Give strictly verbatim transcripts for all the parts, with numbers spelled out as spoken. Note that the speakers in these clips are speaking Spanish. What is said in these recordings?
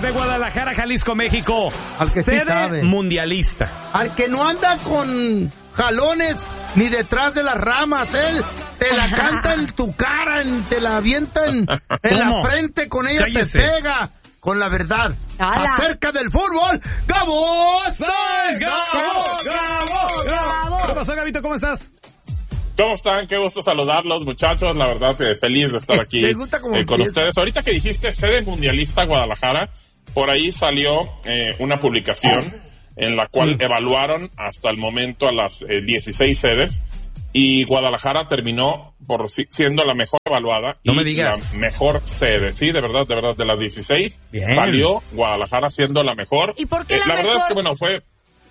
de Guadalajara, Jalisco, México. Al que sede sí sabe. mundialista. Al que no anda con jalones ni detrás de las ramas, él te la canta en tu cara, en, te la avienta en, en la frente, con ella Cállese. te pega. Con la verdad. ¡Hala! Acerca del fútbol. ¡Gabo! ¡Sabes! ¡Gabo! ¡Gabo! ¡Gabo! ¿Qué pasó, Gabito? ¿Cómo estás? ¿Cómo están? Qué gusto saludarlos, muchachos. La verdad, que feliz de estar aquí Me gusta cómo eh, con empieza. ustedes. Ahorita que dijiste sede mundialista Guadalajara, por ahí salió eh, una publicación en la cual Mm. evaluaron hasta el momento a las eh, dieciséis sedes y Guadalajara terminó por si- siendo la mejor evaluada No y me digas. la mejor sede. Sí, de verdad, de verdad, de las dieciséis Bien. salió Guadalajara siendo la mejor. ¿Y por qué Eh, la la verdad mejor? es que, bueno, fue...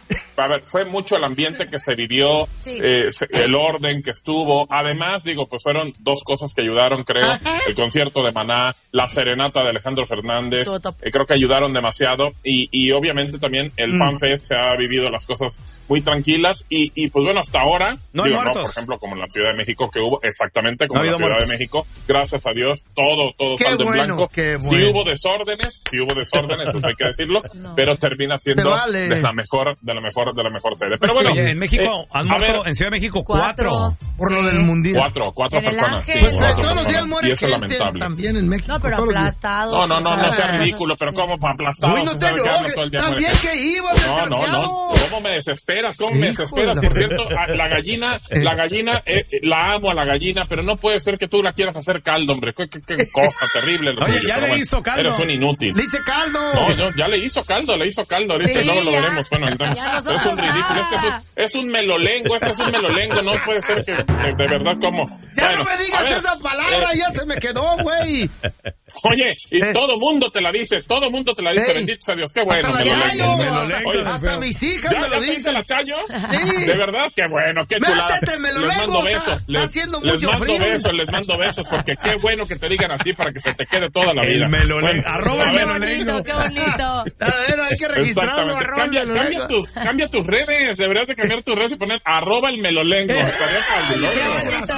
A ver, fue mucho el ambiente que se vivió, Sí. eh, se- el orden que estuvo. Además, digo, pues fueron dos cosas que ayudaron, creo. Ajá. El concierto de Maná, la serenata de Alejandro Fernández, Estuvo top. eh, creo que ayudaron demasiado. Y, y obviamente también el Mm. FanFest se ha vivido las cosas muy tranquilas. Y, y pues bueno, hasta ahora, No hay digo, muertos. por ejemplo, como en la Ciudad de México que hubo, exactamente como No ha en la habido Ciudad muertos. de México, gracias a Dios, todo, todo Qué saldo en bueno, blanco. qué Sí bueno. hubo desórdenes, sí hubo desórdenes, eso hay que decirlo, No. pero termina siendo Se vale. de la mejor, de la mejor, de la mejor sede. Pero Pues bueno, Oye, en México, eh, han a muerto, ver, en Ciudad de México, Cuatro. cuatro. Por lo Sí. del mundial. cuatro, cuatro En el personas. Ángel. Sí, Pues eh, cuatro todos los días personas. muere Y eso es gente lamentable. también en México. No, pero todos los días. aplastado. No, no, no, no sea Ah. ridículo, pero ¿cómo para aplastado? Uy, no Se te sabe que hablo todo enojes. el día También muere. que ibas, No, no, no. desgraciado. ¿Cómo me desesperas? ¿Cómo me Hijo desesperas? de la- Por cierto, a- la gallina, la gallina, eh, eh, la amo a la gallina, pero no puede ser que tú la quieras hacer caldo, hombre. Qué, qué- qué cosa terrible. lo Oye, tuyo, ya pero le bueno, hizo caldo. Eres un inútil. Le hice caldo. No, no, ya le hizo caldo, le hizo caldo. Ahorita Sí, luego lo ya. veremos. Bueno, entonces, Ya nosotros es un ridículo. Este es un, nada. es un melolengo, este es un melolengo. No puede ser que, de, de verdad, como. Ya Bueno, no me a digas ver, esa palabra, eh, ya se me quedó, güey. Oye, y Eh. todo mundo te la dice, todo mundo te la dice, Ey. bendito sea Dios, qué bueno, Hasta me la lo Chayo, leí. Melolengo, Oye, hasta mis hijas ¿Ya, me ya lo te dice dicen. la Chayo? Sí. De verdad, qué bueno, qué chulada. Métete, me lo Les lengo, mando está- besos, está les, haciendo les mucho mando frío. besos, les mando besos, porque qué bueno que te digan así para que se te quede toda la El vida. melolengo. Bueno, Arroba a el ver, Qué melolengo. bonito, qué bonito. A ver, hay que registrarlo. Exactamente. arroba Cambia, el cambia, melolengo. tus, cambia tus redes. Deberías de cambiar tus redes y poner arroba el melolengo. Estaría fabuloso.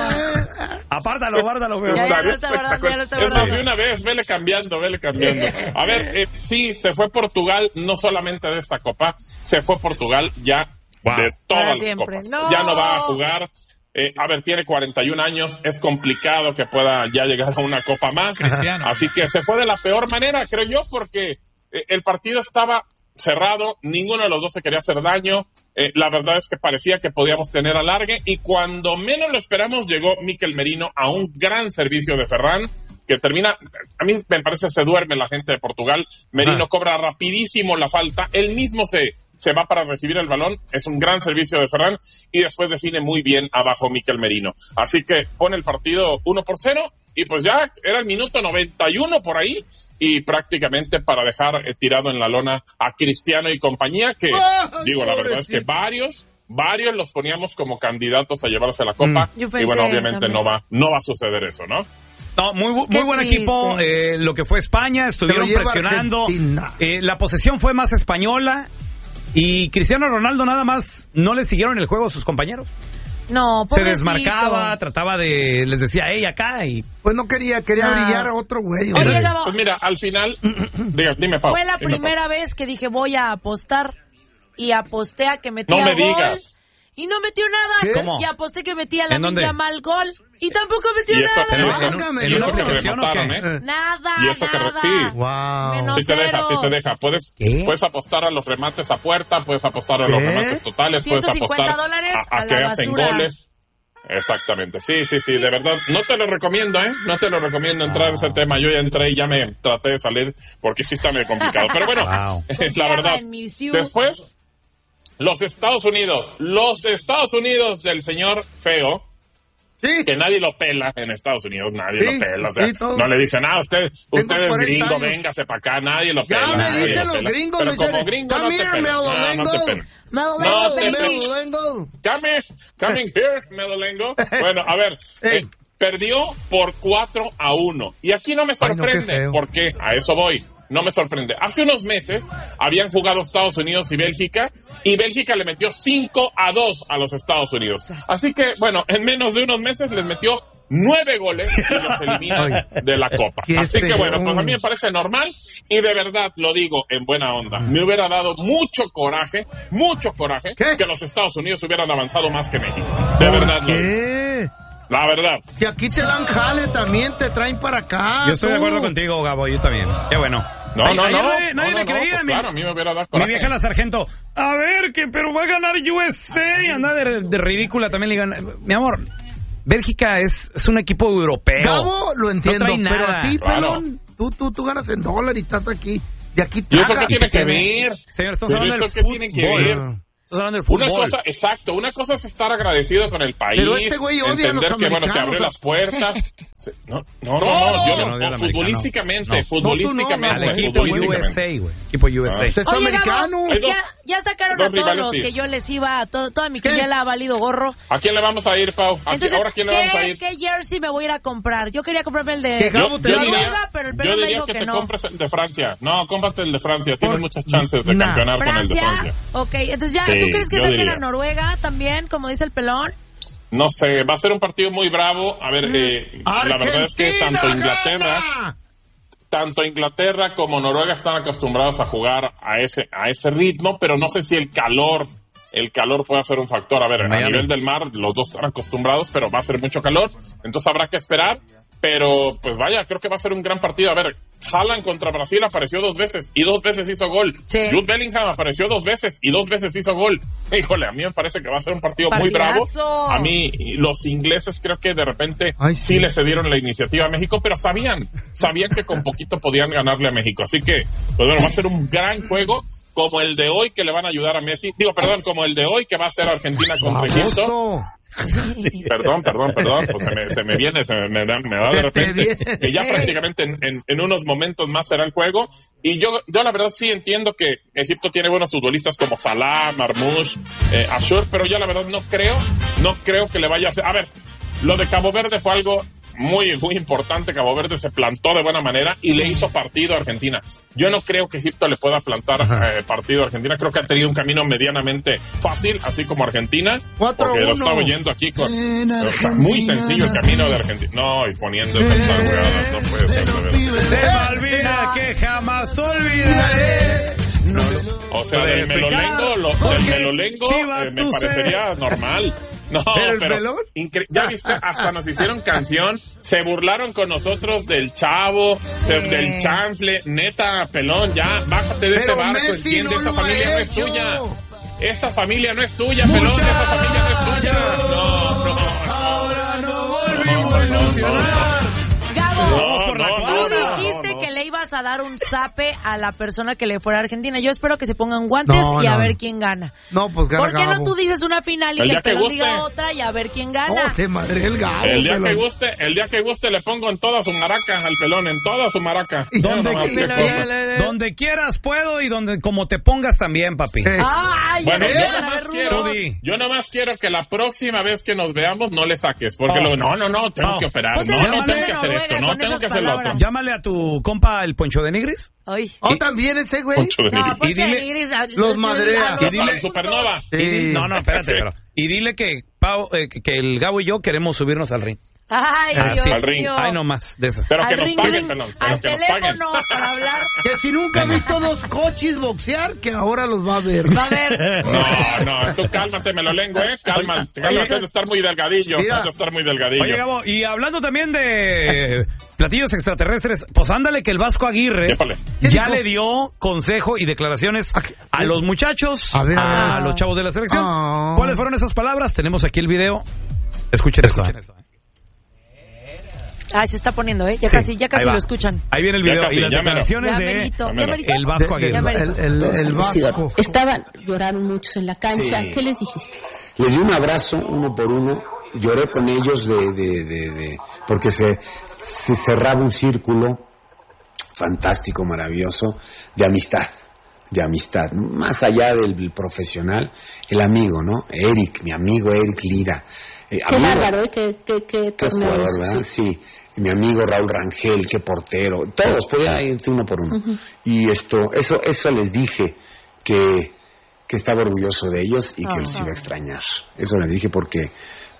Apártalo, guárdalo, güey. Ya, ya Estaría lo está guardando, ya lo está espectacular. Es más, guardando. de una vez, vele cambiando, vele cambiando. A ver, eh, sí, se fue Portugal, no solamente de esta copa, se fue Portugal ya Wow. de todas Para las siempre. copas. ¡No! Ya no va a jugar. Eh, a ver, tiene cuarenta y un años, es complicado que pueda ya llegar a una copa más. Cristiano. Así que se fue de la peor manera, creo yo, porque eh, el partido estaba cerrado, ninguno de los dos se quería hacer daño. Eh, la verdad es que parecía que podíamos tener alargue y cuando menos lo esperamos llegó Mikel Merino a un gran servicio de Ferran que termina, a mí me parece se duerme la gente de Portugal. Merino Ah. cobra rapidísimo la falta, él mismo se, se va para recibir el balón, es un gran servicio de Ferran y después define muy bien abajo Mikel Merino. Así que pone el partido uno por cero y pues ya era el minuto noventa y uno por ahí y prácticamente para dejar eh, tirado en la lona a Cristiano y compañía que, ¡Ay, digo, la verdad es que pobrecito! varios varios los poníamos como candidatos a llevarse la copa Yo y pensé bueno, obviamente también. no va no va a suceder eso, ¿no? No, muy, bu- Qué muy buen triste. equipo. Eh, lo que fue España, estuvieron Se lo lleva presionando. Argentina. Eh, la posesión fue más española. Y Cristiano Ronaldo nada más no le siguieron el juego a sus compañeros. No, Se pobrecito. desmarcaba, trataba de. Les decía, hey, acá. Y Pues no quería, quería Ah. brillar a otro güey. Oye, hombre. Gabo, Pues mira, al final diga, dime Pau. fue la dime, Pau. primera vez que dije voy a apostar y aposté a que metía No me gol digas. y no metió nada. ¿Qué? ¿Cómo? Y aposté que metía la ¿En dónde? mal gol y tampoco metió Y eso que nada. no- Válgame y eso que Dios. remataron, ¿eh? Eh, Nada, Y eso que re- nada. sí. Wow. Menos Sí te deja, cero. sí te deja. Puedes, ¿Qué? puedes apostar a los remates a puerta, puedes apostar a los ¿Qué? remates totales, puedes ciento cincuenta apostar dólares a, a a que la hacen basura. goles. Exactamente, sí, sí, sí, de verdad, no te lo recomiendo, ¿eh? No te lo recomiendo entrar en ese tema. Yo ya entré y ya me traté de salir porque sí está medio complicado. Pero bueno, Wow. la Confiaba verdad. en mi Siu. Después, los Estados Unidos, los Estados Unidos del señor feo, Sí. que nadie lo pela en Estados Unidos, nadie Sí, lo pela, o sea, sí, todo. no le dicen, ah, usted, usted es cuarenta gringo, años. véngase para acá, nadie lo Ya pela. me nadie dicen lo los pela. gringos, Pero me como dicen, gringo no "Come te here, pela, no, no Melolengo". te pela. Melolengo, No te baby. Melolengo. Come, coming here, Melolengo. Bueno, a ver, Ey. eh, perdió por cuatro a uno. Y aquí no me Ay, no, qué sorprende, feo. porque a eso voy. No me sorprende. Hace unos meses habían jugado Estados Unidos y Bélgica, y Bélgica le metió cinco a dos a los Estados Unidos. Así que, bueno, en menos de unos meses les metió nueve goles y los eliminan de la Copa. Así que bueno, pues a mí me parece normal y de verdad lo digo en buena onda. Me hubiera dado mucho coraje, mucho coraje ¿Qué? que los Estados Unidos hubieran avanzado más que México. De verdad lo digo. ¿Qué? La verdad. Que aquí te dan jale también, te traen para acá. Yo estoy de tú. acuerdo contigo, Gabo, yo también. Qué bueno. No, Ay, no, ayer no. Nadie, nadie no, le no, creía. pues mi, claro, a mí me hubiera dado mi coraje. vieja la sargento. A ver, que pero va a ganar U S A. Y anda de, de ridícula también. Le digan, mi amor, Bélgica es, es un equipo europeo. Gabo, lo entiendo, no trae pero nada. a ti, Claro. pelón, tú, tú, tú ganas en dólar y estás aquí. De aquí ¿Y eso traga. qué tiene que ver? Señor, estamos ¿Pero hablando del eso qué fútbol. tiene que ver? Estamos hablando del fútbol. Una cosa, exacto, una cosa es estar agradecido con el país, Pero este güey odia a entender los que bueno te abrió americanos. las puertas. Sí, No, no, no, No, no, yo no, no, odio al no, americano. futbolísticamente, No. futbolísticamente, Al equipo futbolísticamente. U S A, güey. Equipo U S A. Ah. Usted es Oye, americano. Gabo, Hay dos- ya, ya sacaron dos a todos rivales, los sí. que yo les iba, a todo, toda mi ¿Qué? quiniela ha valido gorro. ¿A quién le vamos a ir, Pau? ¿A qui- Entonces, ¿Ahora a quién le vamos a ¿qué, ir? ¿qué jersey me voy a ir a comprar? Yo quería comprarme el Que de Gabo te Noruega, diría- pero el yo pelo me diría dijo que, que, te no. compres el de Francia. No, cómprate el de Francia. Tienes Por- muchas chances de Nah. campeonar con el de Francia, Francia. ok, entonces ya, Sí, ¿tú crees que yo saquen diría. a Noruega también, como dice el pelón? No sé, va a ser un partido muy bravo. A ver, eh, la verdad es que Argentina tanto Inglaterra... gana. Tanto Inglaterra como Noruega están acostumbrados a jugar a ese a ese ritmo, pero no sé si el calor el calor puede ser un factor. A ver, a Miami. nivel del mar los dos están acostumbrados, pero va a ser mucho calor, entonces habrá que esperar. Pero, pues vaya, creo que va a ser un gran partido. A ver, Haaland contra Brasil apareció dos veces y dos veces hizo gol. Sí. Jude Bellingham apareció dos veces y dos veces hizo gol. Híjole, a mí me parece que va a ser un partido muy bravo. Partidazo. A mí, los ingleses creo que de repente Ay, sí sí. le cedieron la iniciativa a México, pero sabían, sabían que con poquito podían ganarle a México. Así que, pues bueno, va a ser un gran juego como el de hoy que le van a ayudar a Messi. Digo, perdón, como el de hoy que va a ser Argentina contra Egipto. Baboso. Perdón, perdón, perdón, pues se me, se me viene, se me, me da, me da de Se te repente viene. que ya prácticamente en, en, en unos momentos más será el juego. Y yo, yo la verdad sí entiendo que Egipto tiene buenos futbolistas como Salah, Marmoush, eh, Ashur, pero yo la verdad no creo, no creo que le vaya a hacer. A ver, lo de Cabo Verde fue algo muy, muy importante. Cabo Verde se plantó de buena manera y le hizo partido a Argentina. Yo no creo que Egipto le pueda plantar eh, partido a Argentina. Creo que ha tenido un camino medianamente fácil, así como Argentina. cuatro Porque lo uno. estaba oyendo aquí con... Está muy sencillo el camino de Argentina. No, y poniendo esas jugadas, no puede ser, de verdad. De Malvina que jamás olvidaré. O sea, Puede del melolengo, lo, del porque melolengo Chiva, eh, me tú parecería normal. No, ¿Pero el pero pelón? incre- ya viste, hasta nos hicieron canción, se burlaron con nosotros del chavo, se- Sí. del chanfle, neta, pelón, ya, bájate de Pero ese barco, Messi entiende, no esa lo ha familia no es hecho. tuya. Esa familia no es tuya, pelón, esa familia no es tuya. No, no. Ahora no volvimos a ilusionar. Gabo, No, por la no, tú cuadra. dijiste no, no. que le ibas a dar un zape a la persona que le fuera a Argentina. Yo espero que se pongan guantes No, y a no. ver quién gana. No, pues gana ¿Por qué no Gabo. tú dices una final y El le día que pelón diga guste. otra y a ver quién No, gana? te madre el Gabo. El día que pelón. guste, el día que guste le pongo en toda su maraca al pelón, en toda su maraca. Donde, Nada más que Dímelo, cosa. dímelo. donde quieras puedo y donde como te pongas también, papi. Eh, Ay, ya Bueno, se yo empiezan a nomás ver quiero, rudos. Rudy. yo nomás quiero que la próxima vez que nos veamos no le saques, porque Oh. luego, no, no, no, tengo Oh. que operar, Ponte no, la no canción tengo de que hacer Noruega esto, no con tengo esas que hacer lo otro. palabras. Llámale a tu compa el Poncho de Nigris. Ay. Oh, también ese güey. Poncho de No, Nigris. Poncho Y dile- de Nigris, a- Los madrea. a los Y dile- dos Supernova. juntos. Y di- Sí. No, no, espérate, pero. Y dile que, Pau, eh, que, que el Gabo y yo queremos subirnos al ring. Ay, Ah, Dios sí. Al ring. mío. Ay, no más de esas. Pero que Al nos ring, paguen, ring, pelón, pero al que nos paguen. teléfono para hablar. Que si nunca ha visto dos coches boxear, que ahora los va a ver. Va a ver. No, no, tú cálmate, me lo lengo, eh, cálmate, cálmate, has de estar muy delgadillo, Mira. has de estar muy delgadillo. Oye, Gabo, y hablando también de platillos extraterrestres, pues ándale que el Vasco Aguirre Épale. ¿Qué ya dijo? le dio consejo y declaraciones ¿A qué? a los muchachos, A ver, a a ver. los chavos de la selección. Ah. ¿Cuáles fueron esas palabras? Tenemos aquí el video. Escuchen esto. Ay, se está poniendo, ¿eh? Ya Sí, casi, ya casi ahí va. lo escuchan. Ahí viene el Ya video casi, y las ya mero. declaraciones Ya de merito, ya Dámelo. merito. el Vasco De- Aguirre. el, el, el, Todos el al vestidor. Vasco. Estaban, lloraron muchos en la cancha. Sí. ¿Qué les dijiste? Les di un abrazo uno por uno, lloré con ellos de, de, de, de porque se, se cerraba un círculo fantástico, maravilloso, de amistad, de amistad, ¿no? Más allá del profesional, el amigo, ¿no? Eric, mi amigo Eric Lira. Eh, Qué amigo- bárbaro, ¿eh? Qué, qué, qué Qué torneo jugador, es, ¿verdad? sí. Sí. Mi amigo Raúl Rangel, qué portero. Todos, podía irte uno por uno. Y esto, eso, eso les dije, que, que estaba orgulloso de ellos y que los iba a extrañar. Eso les dije porque,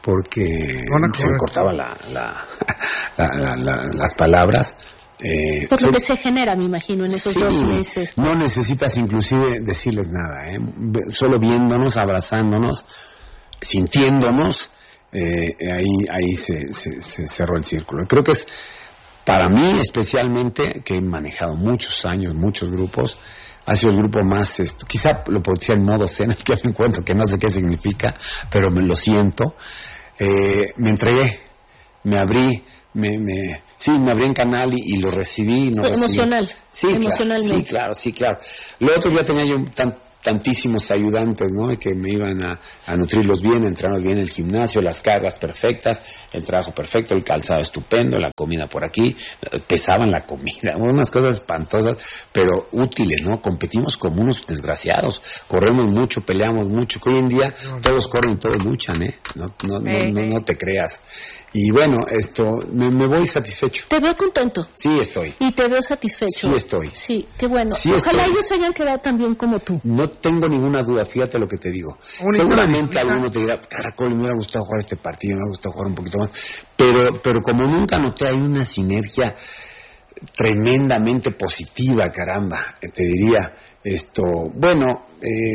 porque se me cortaba la, la, la, la, la, las palabras. Eh, Por lo que se genera, me imagino, en esos sí, dos meses. No necesitas inclusive decirles nada, ¿eh? Solo viéndonos, abrazándonos, sintiéndonos, eh, ahí ahí se, se, se cerró el círculo. Creo que es, para mí especialmente, que he manejado muchos años, muchos grupos, ha sido el grupo más, esto, quizá lo decía en modo zen, el que me encuentro, que no sé qué significa, pero me lo siento. Eh, me entregué, me abrí, me, me, sí, me abrí en canal y, y lo recibí. No emocional. Recibí. Sí, emocionalmente. Claro, sí, claro, sí, claro. Lo otro, ya tenía yo tan, tantísimos ayudantes, ¿no? Y que me iban a, a nutrirlos bien, a entrenarlos bien, el gimnasio, las cargas perfectas, el trabajo perfecto, el calzado estupendo, la comida por aquí, pesaban la comida, unas cosas espantosas, pero útiles, ¿no? Competimos como unos desgraciados, corremos mucho, peleamos mucho, que hoy en día todos corren y todos luchan, ¿eh? No, no, no, no, no te creas. Y bueno, esto, me, me voy satisfecho. Te veo contento. Sí estoy. Y te veo satisfecho. Sí estoy. Sí, qué bueno. Sí Ojalá estoy. ellos se hayan quedado tan bien como tú. No tengo ninguna duda, fíjate lo que te digo. Única, Seguramente única. Alguno te dirá, caracol, me hubiera gustado jugar este partido, me hubiera gustado jugar un poquito más. Pero, pero como nunca noté, hay una sinergia tremendamente positiva, caramba, te diría. Esto, bueno,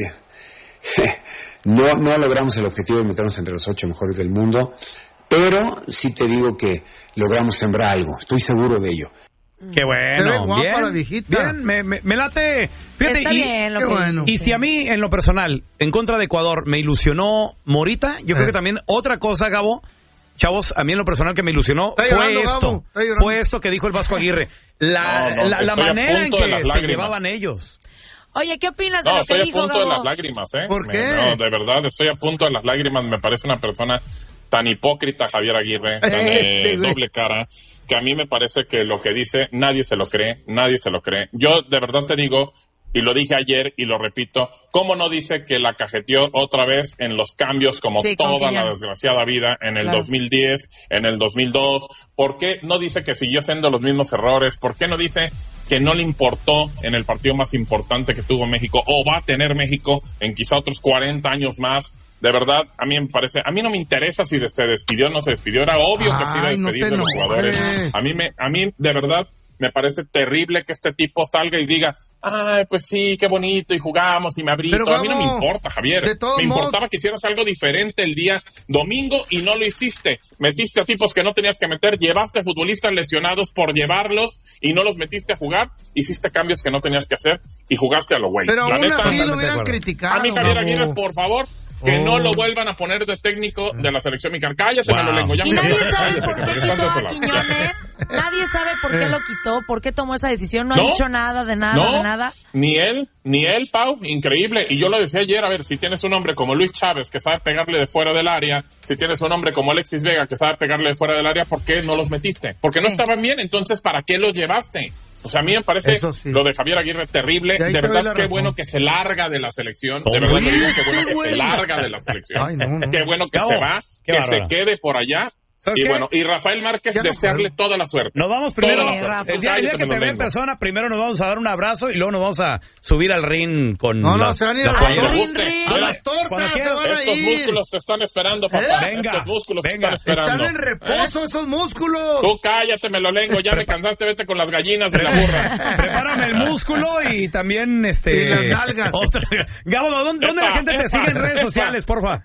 eh, no, no logramos el objetivo de meternos entre los ocho mejores del mundo, pero sí te digo que logramos sembrar algo, estoy seguro de ello. Qué bueno, guapa bien, la viejita. bien, me, me, me late. Fíjate, Está y, bien, lo qué que- bueno. y si a mí, en lo personal, en contra de Ecuador, me ilusionó Morita, yo creo Eh. que también otra cosa, Gabo, chavos, a mí en lo personal que me ilusionó Está fue llorando, esto, Gabo, está llorando. fue esto que dijo el Vasco Aguirre, la, No, no, la, la estoy a manera en punto de que las se lágrimas. llevaban ellos. Oye, ¿qué opinas de No, lo que estoy a dijo punto de las Gabo? lágrimas, ¿eh? ¿Por Me- qué? No, de verdad, estoy a punto de las lágrimas. Me parece una persona tan hipócrita, Javier Aguirre, tan Eh, eh, doble cara, que a mí me parece que lo que dice nadie se lo cree, nadie se lo cree. Yo de verdad te digo, y lo dije ayer y lo repito, ¿cómo no dice que la cajeteó otra vez en los cambios como Sí, con toda la Quiñones. desgraciada vida en el Claro. dos mil diez, en el dos mil dos? ¿Por qué no dice que siguió haciendo los mismos errores? ¿Por qué no dice que no le importó en el partido más importante que tuvo México o va a tener México en quizá otros cuarenta años más? De verdad, a mí me parece, a mí no me interesa si se despidió o no se despidió, era obvio que se iba a Ay, no despedir te de los enojes. jugadores. A mí me, a mí de verdad me parece terrible que este tipo salga y diga, ay, pues sí, qué bonito, y jugamos, y me abrí. Pero, todo. A mí no me Gabo, importa, Javier. de todos Me modos- importaba que hicieras algo diferente el día domingo y no lo hiciste. Metiste a tipos que no tenías que meter, llevaste a futbolistas lesionados por llevarlos y no los metiste a jugar, hiciste cambios que no tenías que hacer y jugaste a lo güey. Pero La aún neta, así totalmente lo de hubieran acuerdo. criticado. a mí, Javier Gabo. Aguirre, por favor, que Oh. no lo vuelvan a poner de técnico de la selección mexicana. Cállate, Wow. me lo lengo. Ya Y me nadie cállate, sabe cállate, por que qué me quitó estás a desolando. Quiñones. Nadie sabe por qué Eh. lo quitó, por qué tomó esa decisión. No, No. ha dicho nada, de nada, No, de nada. ni él, ni él, Pau, increíble. Y yo lo decía ayer, a ver, si tienes un hombre como Luis Chávez que sabe pegarle de fuera del área, si tienes un hombre como Alexis Vega que sabe pegarle de fuera del área, ¿por qué no los metiste? Porque no Sí. estaban bien, entonces ¿para qué los llevaste? O sea, a mí me parece Eso sí. lo de Javier Aguirre terrible. Y ahí De te doy verdad, la qué razón. bueno que se larga de la selección. Oh, De verdad, muy te digo, qué bueno bien, que güey. se larga de la selección. Ay, no, no. Qué bueno que Gabo, se va, qué que bárbaro. se quede por allá. ¿Sabes Y qué? bueno, y Rafael Márquez, Ya no desearle puedo. toda la suerte. Nos vamos primero, Sí, Rafa. el día, el día que Cállate, me te lo vea en vengo. persona, primero nos vamos a dar un abrazo y luego nos vamos a subir al ring con No, no, las, se van a ir las a- Cuando playeras. Rin, guste. rin. A Mira, las tortas Cuando se quieras. van a estos ir. músculos te están esperando, papá. ¿Eh? Venga, Estos músculos venga. te están esperando. Están en reposo esos músculos. Tú cállate, me lo lengo, ya me cansaste, vete con las gallinas de la burra. Prepárame el músculo y también este Y las nalgas. otra- Gabo, ¿dónde, dónde la Epa, gente te epa, sigue en redes epa. sociales, porfa?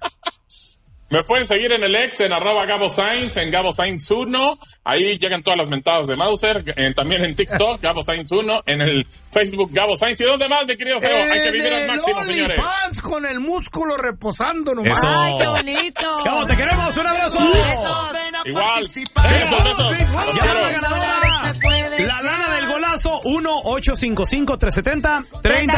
Me pueden seguir en el ex, en arroba Gabo Sainz, en Gabo Sainz uno. Ahí llegan todas las mentadas de Mauser. En- también en TikTok, Gabo Sainz uno. En el Facebook, Gabo Sainz. ¿Y dónde más, mi querido Feo? Hay que vivir al máximo, En el señores. OnlyFans con el músculo reposando nomás. Eso. Ay, qué bonito. Gabo, te queremos, un abrazo. Besos. Igual. Venga, Besos, besos. Los Llama quiero. a la ganadora. Me puedes La lana del golazo, uno ocho cinco cinco tres siete cero tres cero